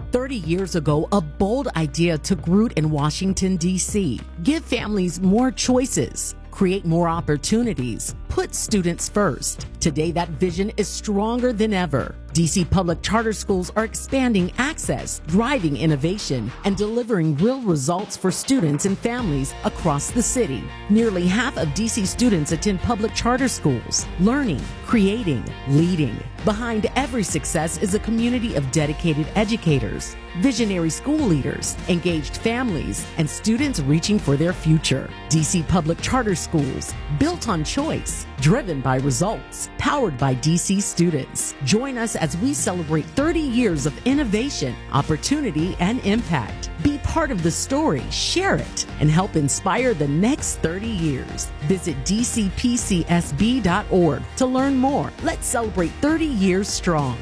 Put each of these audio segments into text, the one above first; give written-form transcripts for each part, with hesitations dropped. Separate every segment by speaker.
Speaker 1: 30 years ago, a bold idea took root in Washington, D.C. Give families more choices, create more opportunities, put students first. Today, that vision is stronger than ever. D.C. public charter schools are expanding access, driving innovation, and delivering real results for students and families across the city. Nearly half of D.C. students attend public charter schools, learning, creating, leading. Behind every success is a community of dedicated educators, visionary school leaders, engaged families, and students reaching for their future. D.C. public charter schools, built on choice, driven by results, powered by D.C. students. Join us as we celebrate 30 years of innovation, opportunity, and impact. Be part of the story, share it, and help inspire the next 30 years. Visit dcpcsb.org to learn more. Let's celebrate 30 years strong.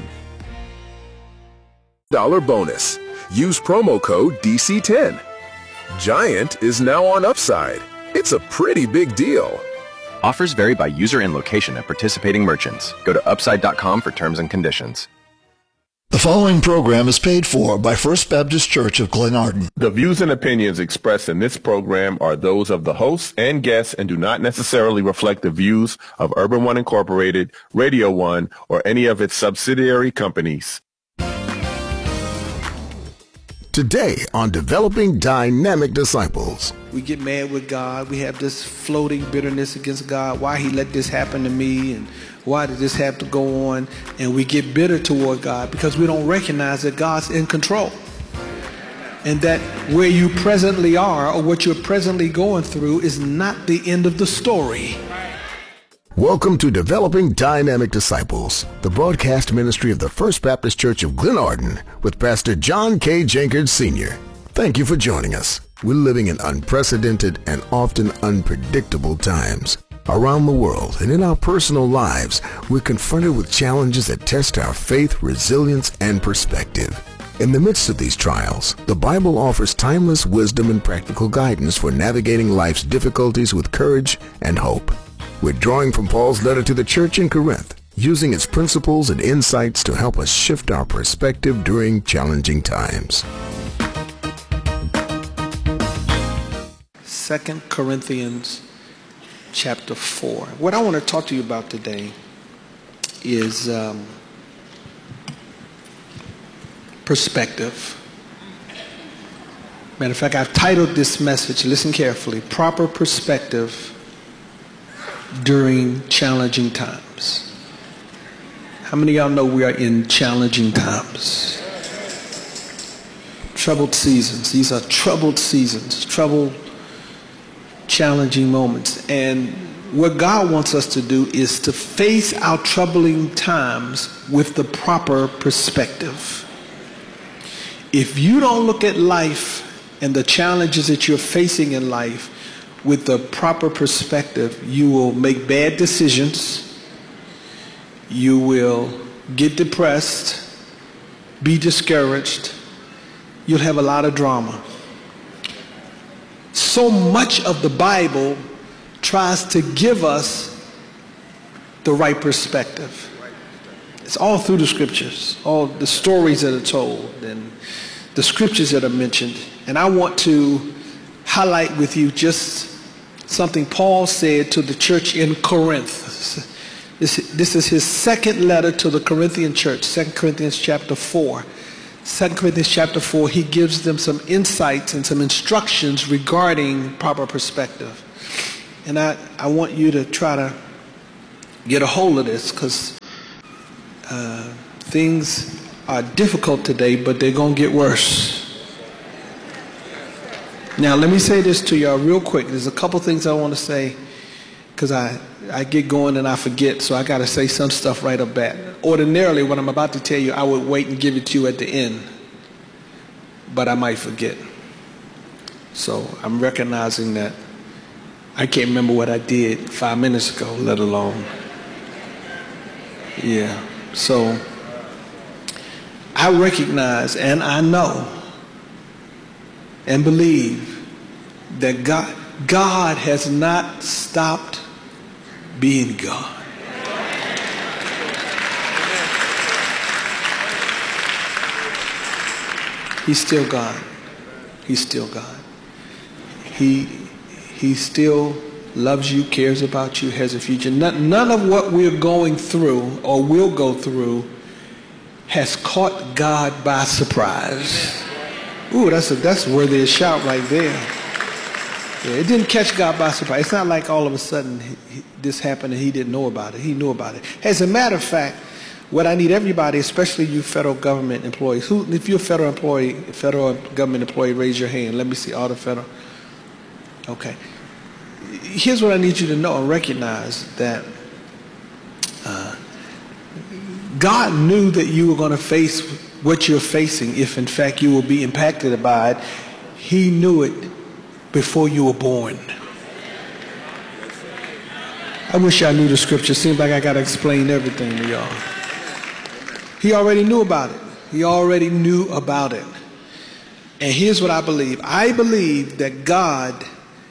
Speaker 2: $1 bonus. Use promo code DC10. Giant is now on Upside. It's a pretty big deal.
Speaker 3: Offers vary by user and location at participating merchants. Go to upside.com for terms and conditions.
Speaker 4: The following program is paid for by First Baptist Church of Glenarden.
Speaker 5: The views and opinions expressed in this program are those of the hosts and guests and do not necessarily reflect the views of Urban One Incorporated, Radio One, or any of its subsidiary companies.
Speaker 4: Today on Developing Dynamic Disciples.
Speaker 6: We get mad with God. We have this floating bitterness against God. Why he let this happen to me, and why did this have to go on? And we get bitter toward God because we don't recognize that God's in control. And that where you presently are or what you're presently going through is not the end of the story.
Speaker 4: Welcome to Developing Dynamic Disciples, the broadcast ministry of the First Baptist Church of Glenarden with Pastor John K. Jenkins Sr. Thank you for joining us. We're living in unprecedented and often unpredictable times. Around the world and in our personal lives, we're confronted with challenges that test our faith, resilience, and perspective. In the midst of these trials, the Bible offers timeless wisdom and practical guidance for navigating life's difficulties with courage and hope. We're drawing from Paul's letter to the church in Corinth, using its principles and insights to help us shift our perspective during challenging times.
Speaker 6: 2 Corinthians chapter 4. What I want to talk to you about today is perspective. Matter of fact, I've titled this message, listen carefully, Proper Perspective During Challenging Times. How many of y'all know we are in challenging times? Troubled seasons. These are troubled seasons, challenging moments. And what God wants us to do is to face our troubling times with the proper perspective. If you don't look at life and the challenges that you're facing in life with the proper perspective, you will make bad decisions. You will get depressed, be discouraged. You'll have a lot of drama. So much of the Bible tries to give us the right perspective. It's all through the scriptures, all the stories that are told and the scriptures that are mentioned. And I want to highlight with you just something Paul said to the church in Corinth. This is his second letter to the Corinthian church, 2 Corinthians chapter 4. 2 Corinthians chapter 4, he gives them some insights and some instructions regarding proper perspective. And I want you to try to get a hold of this because things are difficult today, but they're going to get worse. Now, let me say this to y'all real quick. There's a couple things I want to say because I get going and I forget, so I got to say some stuff right up bat. Ordinarily, what I'm about to tell you, I would wait and give it to you at the end, but I might forget. So I'm recognizing that I can't remember what I did 5 minutes ago, let alone. Yeah, so I recognize and I know and believe that God has not stopped being God. He's still God. He's still God. He still loves you, cares about you, has a future. None of what we're going through or will go through has caught God by surprise. Ooh, that's worthy of a shout right there. Yeah, it didn't catch God by surprise. It's not like all of a sudden this happened and he didn't know about it. He knew about it. As a matter of fact, what I need everybody, especially you federal government employees, if you're a federal government employee, raise your hand. Let me see all the federal. Okay. Here's what I need you to know and recognize, that God knew that you were going to face what you're facing if in fact you will be impacted by it. He knew it before you were born. I wish I knew the scripture. Seems like I got to explain everything to y'all. He already knew about it. He already knew about it. And here's what I believe. I believe that God,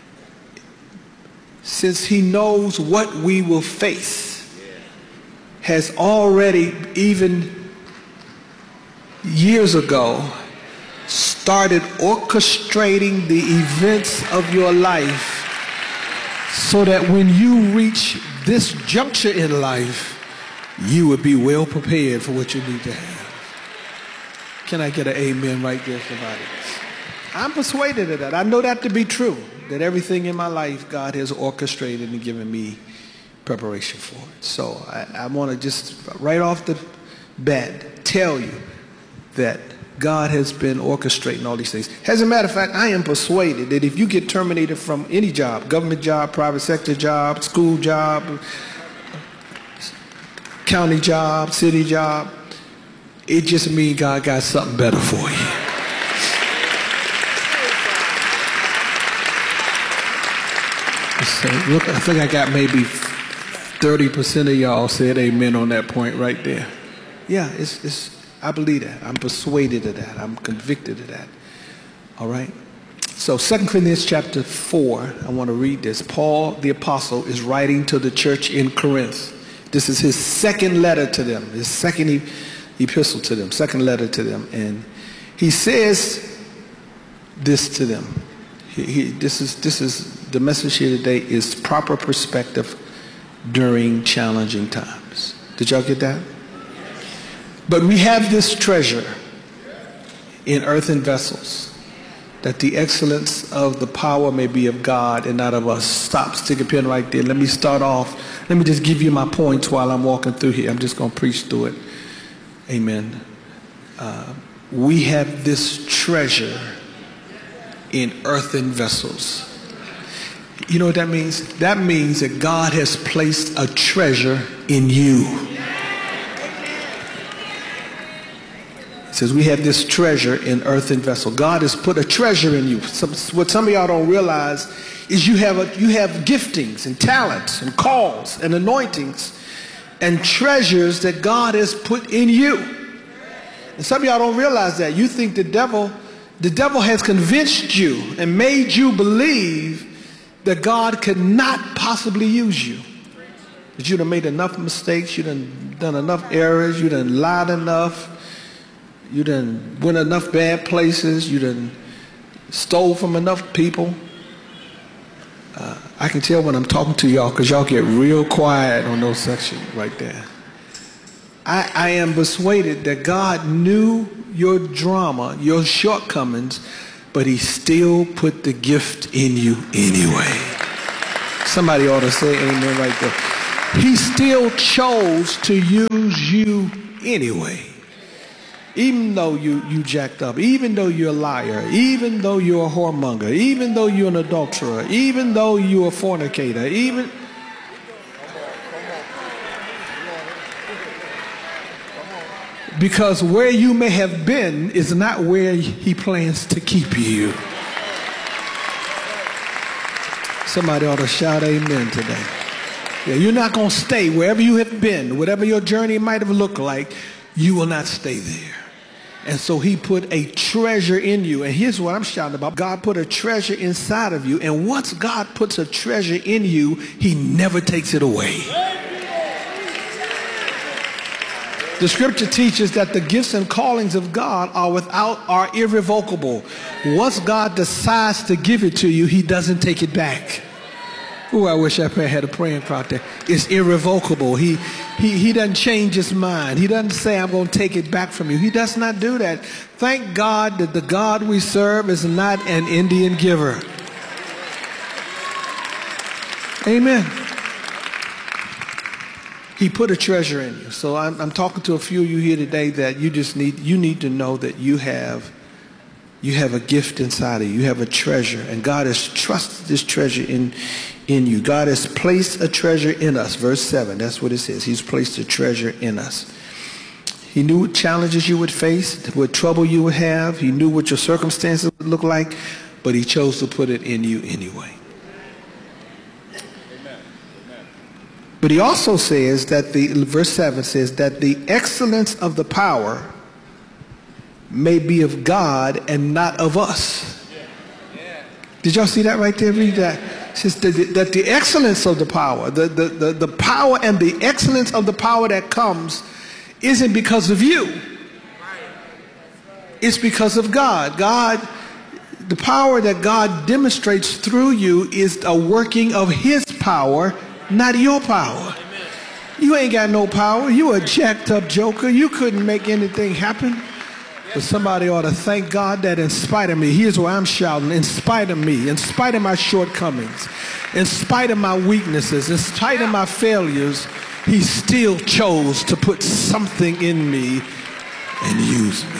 Speaker 6: since he knows what we will face, has already, even years ago, started orchestrating the events of your life so that when you reach this juncture in life, you would be well prepared for what you need to have. Can I get an amen right there, somebody? I'm persuaded of that. I know that to be true, that everything in my life God has orchestrated and given me preparation for it. So I want to just right off the bat tell you that God has been orchestrating all these things. As a matter of fact, I am persuaded that if you get terminated from any job, government job, private sector job, school job, county job, city job, it just means God got something better for you. So, look, I think I got maybe 30% of y'all said amen on that point right there. Yeah, I believe that. I'm persuaded of that. I'm convicted of that. All right? So 2 Corinthians chapter 4, I want to read this. Paul, the apostle, is writing to the church in Corinth. This is his second letter to them, his second epistle to them, second letter to them. And he says this to them. This is the message here today is proper perspective during challenging times. Did y'all get that? But we have this treasure in earthen vessels, that the excellence of the power may be of God and not of us. Stop, stick a pin right there. Let me start off. Let me just give you my points while I'm walking through here. I'm just going to preach through it. Amen. We have this treasure in earthen vessels. You know what that means? That means that God has placed a treasure in you. It says we have this treasure in earthen vessel. God has put a treasure in you. What some of y'all don't realize is you have giftings and talents and calls and anointings and treasures that God has put in you. And some of y'all don't realize that. You think the devil has convinced you and made you believe that God could not possibly use you. That you done made enough mistakes, you done enough errors, you done lied enough, you done went enough bad places, you done stole from enough people. I can tell when I'm talking to y'all because y'all get real quiet on those sections right there. I am persuaded that God knew your drama, your shortcomings, but he still put the gift in you anyway. Somebody ought to say amen right there. He still chose to use you anyway. Even though you jacked up, even though you're a liar, even though you're a whoremonger, even though you're an adulterer, even though you're a fornicator, even... Because where you may have been is not where he plans to keep you. Somebody ought to shout amen today. Yeah, you're not going to stay wherever you have been, whatever your journey might have looked like, you will not stay there. And so he put a treasure in you. And here's what I'm shouting about. God put a treasure inside of you. And once God puts a treasure in you, he never takes it away. The scripture teaches that the gifts and callings of God are irrevocable. Once God decides to give it to you, he doesn't take it back. Ooh, I wish I had a praying crowd there. It's irrevocable. He doesn't change his mind. He doesn't say, I'm going to take it back from you. He does not do that. Thank God that the God we serve is not an Indian giver. Amen. He put a treasure in you. So I'm talking to a few of you here today that you need to know that you have a gift inside of you. You have a treasure, and God has trusted this treasure in you. God has placed a treasure in us. Verse 7, that's what it says. He's placed a treasure in us. He knew what challenges you would face, what trouble you would have. He knew what your circumstances would look like, but he chose to put it in you anyway. But he also says that verse 7 says that the excellence of the power may be of God and not of us. Did y'all see that right there? Read that. It says that the excellence of the power, the power and the excellence of the power that comes isn't because of you. It's because of God. The power that God demonstrates through you is a working of his power, not your power. You ain't got no power. You a jacked up joker. You couldn't make anything happen. But somebody ought to thank God that in spite of me, here's where I'm shouting, in spite of me, in spite of my shortcomings, in spite of my weaknesses, in spite of my failures, he still chose to put something in me and use me.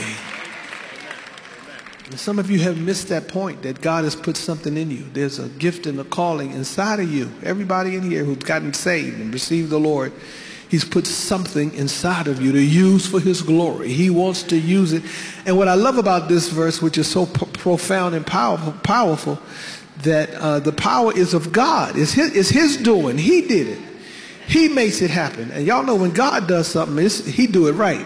Speaker 6: And some of you have missed that point, that God has put something in you. There's a gift and a calling inside of you. Everybody in here who's gotten saved and received the Lord, he's put something inside of you to use for his glory. He wants to use it. And what I love about this verse, which is so profound and powerful, that the power is of God. It's his doing. He did it. He makes it happen. And y'all know when God does something, he do it right.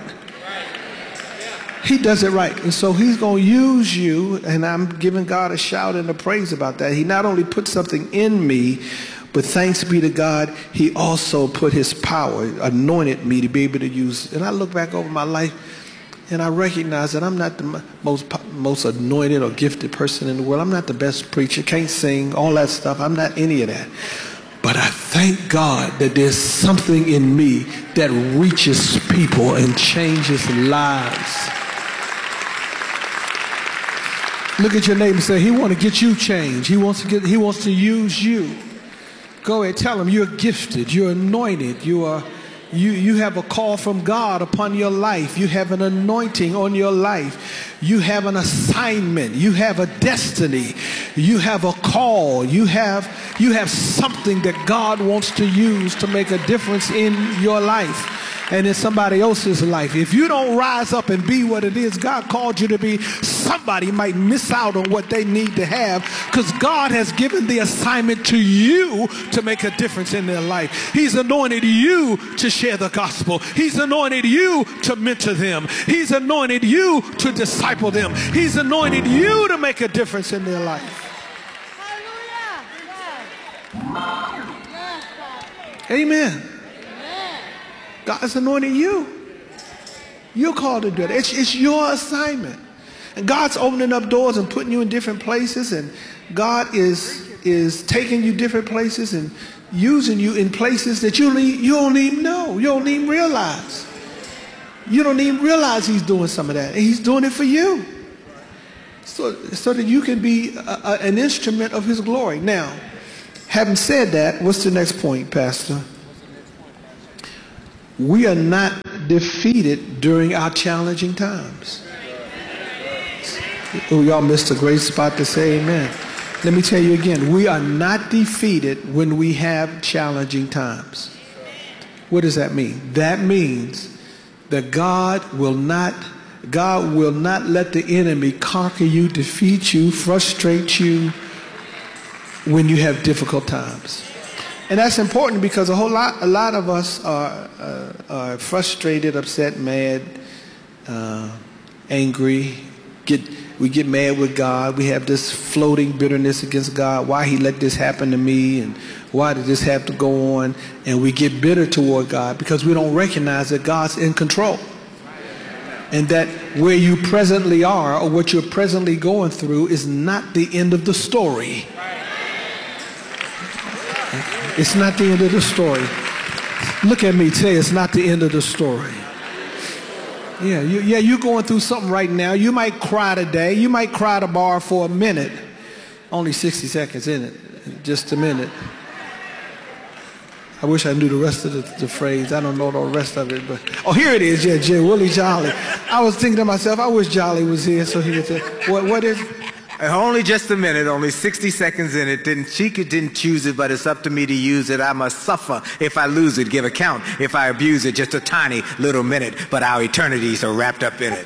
Speaker 6: He does it right. And so he's going to use you, and I'm giving God a shout and a praise about that. He not only put something in me, but thanks be to God, he also put his power, anointed me to be able to use. And I look back over my life, and I recognize that I'm not the most anointed or gifted person in the world. I'm not the best preacher, can't sing, all that stuff. I'm not any of that. But I thank God that there's something in me that reaches people and changes lives. Look at your neighbor and say, he wants to get you changed. He wants to use you. Go ahead, tell him you're gifted, you're anointed, you have a call from God upon your life. You have an anointing on your life. You have an assignment. You have a destiny. You have a call. You have something that God wants to use to make a difference in your life and in somebody else's life. If you don't rise up and be what it is God called you to be, somebody might miss out on what they need to have, because God has given the assignment to you to make a difference in their life. He's anointed you to share the gospel. He's anointed you to mentor them. He's anointed you to disciple them. He's anointed you to make a difference in their life. Amen. God's anointed you. You're called to do it. It's your assignment. And God's opening up doors and putting you in different places, and God is taking you different places and using you in places that you don't even know. You don't even realize. You don't even realize he's doing some of that. And he's doing it for you. So that you can be an instrument of his glory. Now, having said that, what's the next point, Pastor? We are not defeated during our challenging times. Oh, y'all missed a great spot to say amen. Let me tell you again, we are not defeated when we have challenging times. What does that mean? That means that God will not let the enemy conquer you, defeat you, frustrate you when you have difficult times. And that's important because a lot of us are frustrated, upset, mad, angry, we get mad with God. We have this floating bitterness against God. Why he let this happen to me, and why did this have to go on? And we get bitter toward God because we don't recognize that God's in control. And that where you presently are or what you're presently going through is not the end of the story. It's not the end of the story. Look at me, say it's not the end of the story. You're going through something right now. You might cry today. You might cry tomorrow for a minute. Only 60 seconds in it, just a minute. I wish I knew the rest of the phrase. I don't know the rest of it, but oh, here it is. Yeah, Willie Jolly. I was thinking to myself, I wish Jolly was here so he could say, what is it?
Speaker 7: Only just a minute, only 60 seconds in it. She didn't choose it, but it's up to me to use it. I must suffer if I lose it, give account. If I abuse it, just a tiny little minute, but our eternities are wrapped up in it.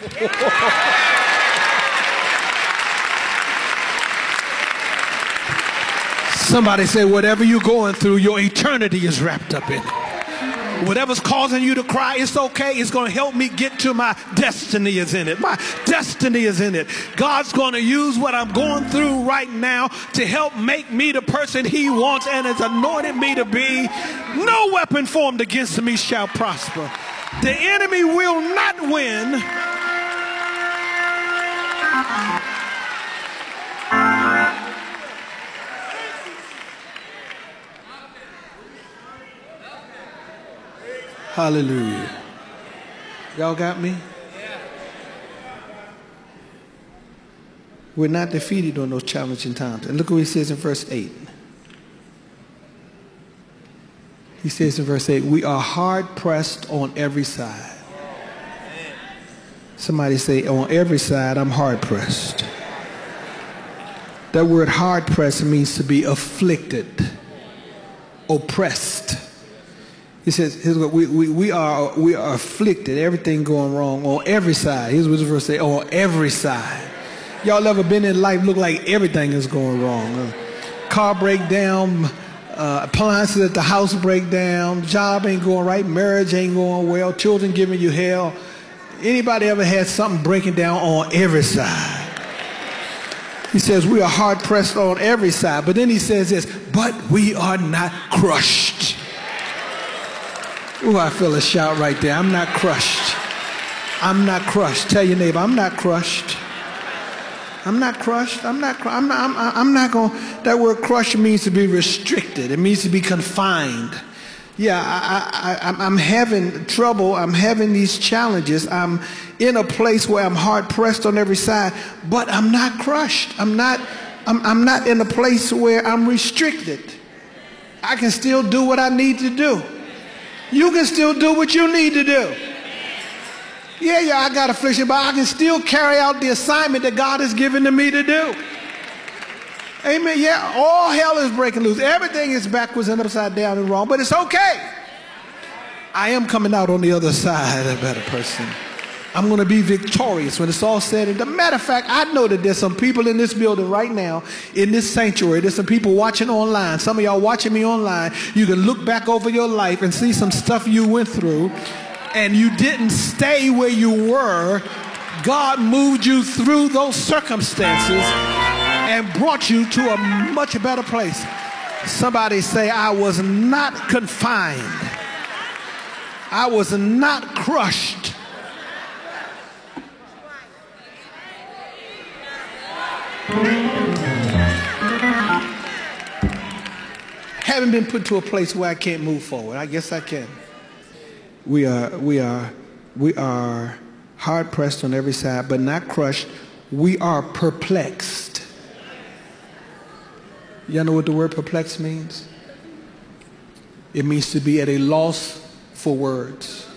Speaker 6: Somebody say, whatever you're going through, your eternity is wrapped up in it. Whatever's causing you to cry, it's okay. It's going to help me get to my destiny is in it. My destiny is in it. God's going to use what I'm going through right now to help make me the person he wants and has anointed me to be. No weapon formed against me shall prosper. The enemy will not win. Hallelujah. Y'all got me? We're not defeated on those challenging times. And look what he says in verse 8. He says in verse 8, we are hard pressed on every side. Somebody say, on every side, I'm hard pressed. That word hard pressed means to be afflicted, oppressed. He says, we are afflicted, everything going wrong on every side. Here's what the verse says, on every side. Y'all ever been in life look like everything is going wrong? Car break down, appliances at the house break down, job ain't going right, marriage ain't going well, children giving you hell. Anybody ever had something breaking down on every side? He says we are hard pressed on every side, but then he says this, but we are not crushed. Ooh, I feel a shout right there. I'm not crushed. I'm not crushed. Tell your neighbor, I'm not crushed. I'm not crushed. I'm not going. That word crushed means to be restricted. It means to be confined. Yeah, I'm having trouble. I'm having these challenges. I'm in a place where I'm hard pressed on every side, but I'm not crushed. I'm not in a place where I'm restricted. I can still do what I need to do. You can still do what you need to do. Yeah, I got affliction, but I can still carry out the assignment that God has given to me to do. Amen. Yeah, all hell is breaking loose. Everything is backwards and upside down and wrong, but it's okay. I am coming out on the other side a better person. I'm going to be victorious when it's all said and done. Matter of fact, I know that there's some people in this building right now, in this sanctuary. There's some people watching online. Some of y'all watching me online. You can look back over your life and see some stuff you went through, and you didn't stay where you were. God moved you through those circumstances and brought you to a much better place. Somebody say, I was not confined. I was not crushed. Haven't been put to a place where I can't move forward. I guess I can. We are hard pressed on every side, but not crushed. We are perplexed. Y'all know what the word perplexed means? It means to be at a loss for words.